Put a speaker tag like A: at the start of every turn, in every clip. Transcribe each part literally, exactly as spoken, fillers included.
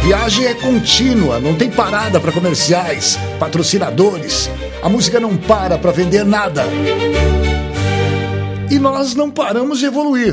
A: viagem é contínua, não tem parada para comerciais, patrocinadores. A música não para para vender nada. E nós não paramos de evoluir.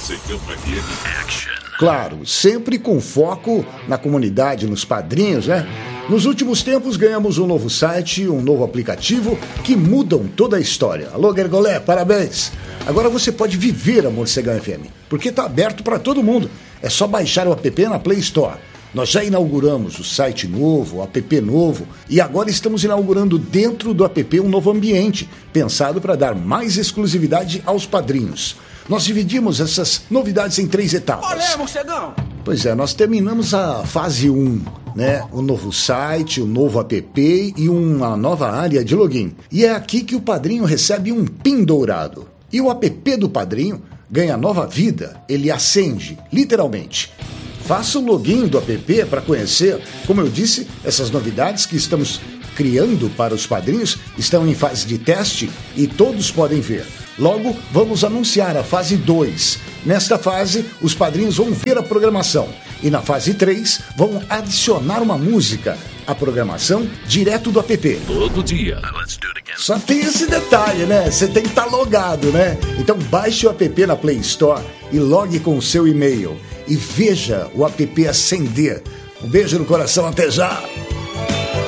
A: Claro, sempre com foco na comunidade, nos padrinhos, né? Nos últimos tempos ganhamos um novo site, um novo aplicativo que mudam toda a história. Alô, Gergolé, parabéns! Agora você pode viver a Morcegão F M, porque está aberto para todo mundo. É só baixar o app na Play Store. Nós já inauguramos o site novo, o app novo, e agora estamos inaugurando dentro do app um novo ambiente, pensado para dar mais exclusividade aos padrinhos. Nós dividimos essas novidades em três etapas.
B: Olé, Morcegão!
A: Pois é, nós terminamos a fase um, né? O novo site, o novo app e uma nova área de login. E é aqui que o padrinho recebe um PIN dourado. E o app do padrinho ganha nova vida, ele acende, literalmente. Faça o login do app para conhecer, como eu disse, essas novidades que estamos criando para os padrinhos estão em fase de teste e todos podem ver. Logo, vamos anunciar a fase dois. Nesta fase, os padrinhos vão ver a programação. E na fase três, vão adicionar uma música à programação direto do app.
C: Todo dia.
A: Só tem esse detalhe, né? Você tem que estar logado, né? Então baixe o app na Play Store e logue com o seu e-mail. E veja o app acender. Um beijo no coração, até já!